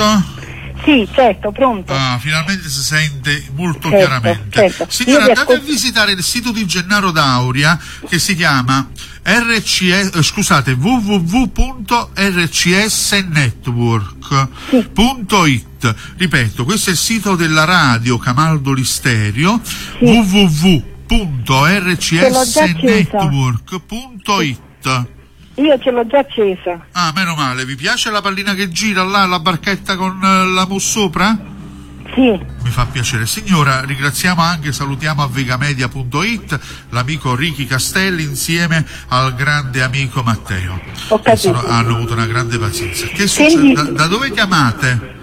pronto? Sì, certo, pronto. Ah, finalmente si sente molto Certo, chiaramente. certo. Signora, andate a visitare il sito di Gennaro D'Auria che si chiama www.rcsnetwork.it. Ripeto, questo è il sito della radio Camaldoli Stereo, www.rcsnetwork.it. Io ce l'ho già accesa. Ah, meno male. Vi piace la pallina che gira là, la barchetta con la mus sopra? Sì. Mi fa piacere. Signora, ringraziamo anche, salutiamo a vegamedia.it l'amico Ricky Castelli insieme al grande amico Matteo. Ho capito. Hanno avuto una grande pazienza. Che succede? Da dove chiamate?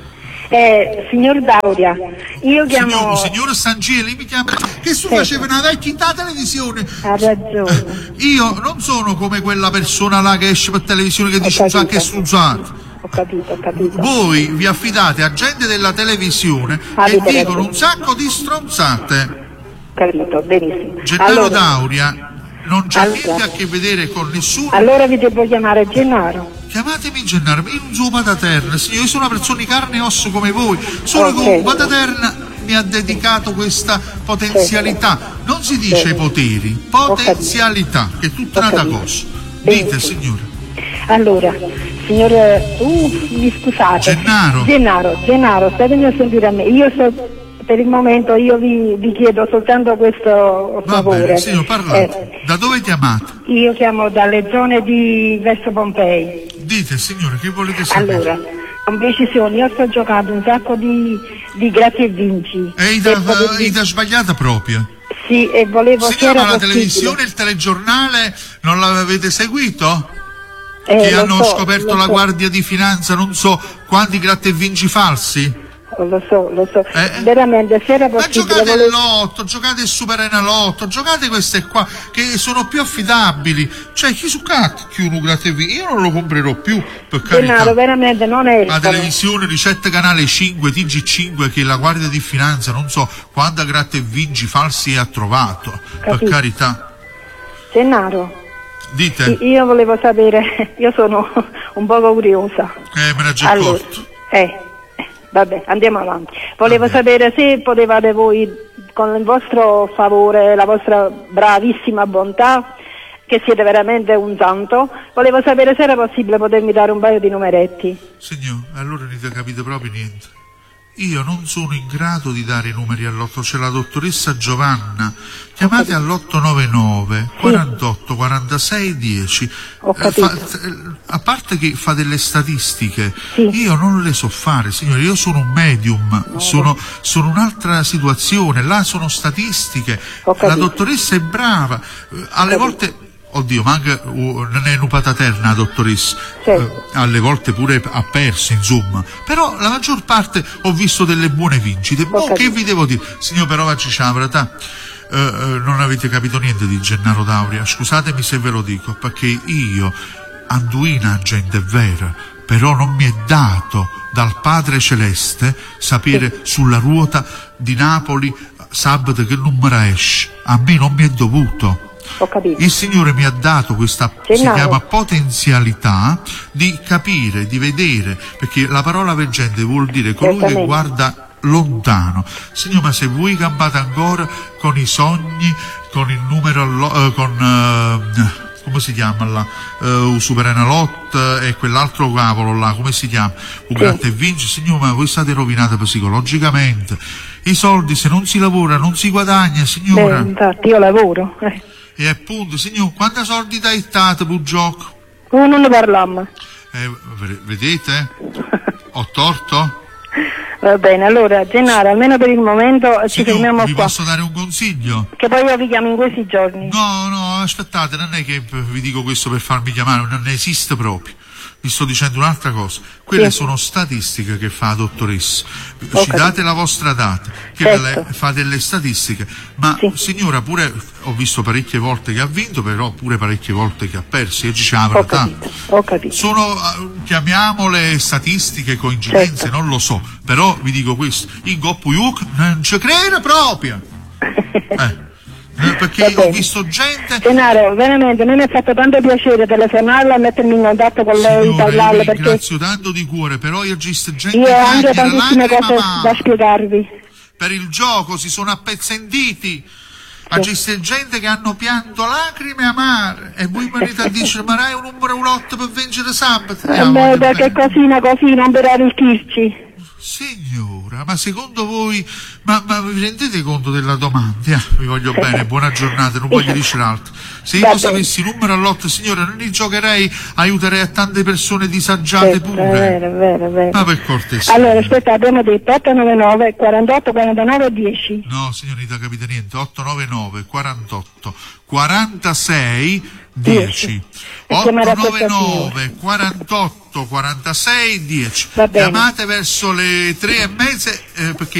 Signor D'Auria, io chiamo... Signor Sangeli mi chiama. Che tu facevi una vecchia televisione? Ha ragione. Io non sono come quella persona là che esce per televisione che dice un sacco e stronzate. Ho capito. Voi vi affidate a gente della televisione che dicono un sacco di stronzate. Capito, benissimo. Gennaro D'Auria non c'ha niente a che vedere con nessuno. Allora vi devo chiamare Gennaro. Chiamatemi Gennaro, io non sono Pataterna, signore, io sono una persona di carne e osso come voi, solo che un Pataterna mi ha dedicato questa potenzialità, non si dice poteri, potenzialità, che è tutta un'altra cosa. Dite, signore. Allora, signore, mi scusate. Gennaro, statemi a sentire a me. Per il momento io vi chiedo soltanto questo favore. Va bene, signor, parlate. Da dove chiamate? Io chiamo dalle zone di verso Pompei. Dite, signore, che volete sapere? Allora, con precisione, io sto giocando un sacco di grazie e vinci. E da sbagliata proprio? Sì, e volevo... Signora, ma la televisione, il telegiornale, non l'avete seguito? Che hanno scoperto la Guardia di Finanza, non so quanti gratte e vinci falsi? Lo so. Veramente, se era possibile... Ma giocate il lotto, giocate il Super Enalotto, giocate queste qua, che sono più affidabili. Cioè, chi su cacchio uno gratte e vinci? Io non lo comprerò più, per carità. Gennaro, veramente non è... La televisione, ricette canale 5, TG5, che la Guardia di Finanza, non so quanta gratte e vinci falsi ha trovato, per carità. Gennaro, dite. Io volevo sapere, io sono un poco curiosa. Me ne già accorto. Vabbè, andiamo avanti. Volevo sapere se potevate voi, con il vostro favore, la vostra bravissima bontà, che siete veramente un santo, volevo sapere se era possibile potermi dare un paio di numeretti. Signor, allora non avete capito proprio niente. Io non sono in grado di dare i numeri all'otto, c'è la dottoressa Giovanna. Chiamate all'899 48 46 10. A parte che fa delle statistiche, io non le so fare, signore, io sono un medium, sono un'altra situazione, là sono statistiche. La dottoressa è brava, alle volte... Oddio, ma anche non è un'upata terna, dottoressa. Alle volte pure ha perso, insomma. Però la maggior parte ho visto delle buone vincite. Che vi devo dire? Signor, però oggi c'è la verità. Non avete capito niente di Gennaro D'Auria. Scusatemi se ve lo dico, perché io, Anduina, gente vera, però non mi è dato dal Padre Celeste sapere sulla ruota di Napoli sabato che numero esce. A me non mi è dovuto. Il Signore mi ha dato questa, si chiama potenzialità, di capire, di vedere, perché la parola veggente vuol dire colui che guarda lontano. Signore, ma se voi campate ancora con i sogni, con il numero, come si chiama là? Super Enalotto e quell'altro cavolo là, come si chiama? Gratta e vinci, signore, ma voi state rovinate psicologicamente. I soldi, se non si lavora, non si guadagna, signora. Infatti io lavoro. E appunto, signor, quanti soldi dai state per gioco? Non ne parliamo. Vedete? Ho torto? Va bene, allora, Gennaro, almeno per il momento ci fermiamo qua. Vi posso dare un consiglio? Che poi io vi chiamo in questi giorni. No, aspettate, non è che vi dico questo per farmi chiamare, non esiste proprio. Vi sto dicendo un'altra cosa, quelle sono statistiche che fa la dottoressa, ci date la vostra data, che fa delle statistiche, ma signora, pure ho visto parecchie volte che ha vinto, però pure parecchie volte che ha perso, io c'è la verità. Ho capito. Sono, chiamiamole statistiche, coincidenze, non lo so, però vi dico questo, in Goppu Yuk non ci crede proprio. perché Va bene. ho visto gente... Gennaro, veramente non mi ha fatto tanto piacere telefonarla e mettermi in contatto con lei, Signora, parlarle, io perché ringrazio tanto di cuore, però io esiste gente io che ho anche tira tantissime lacrime cose da amare. spiegarvi. Per il gioco si sono appezzenditi. Esiste gente che hanno pianto lacrime amare e voi venite a dire ma hai un numero ulotto per vincere sabato. Beh, perché così, non per arricchirci. Signora, ma secondo voi, ma vi rendete conto della domanda? Vi voglio bene, buona giornata, non voglio dire altro. Se io sapessi il numero all'otto, signora, non li giocherei, aiuterei a tante persone disagiate pure. È vero. Ma per cortesia. Allora, aspetta, abbiamo detto 899 48 49 10. No, signorita, capite niente, 899 48 46 10. 899 48 46 10. Va bene. Chiamate verso le 3:30 perché